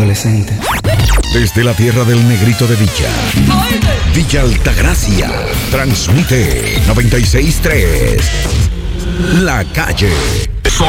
adolescente. Desde la tierra del negrito de Villa, Villa Altagracia, transmite 96.3 La Calle.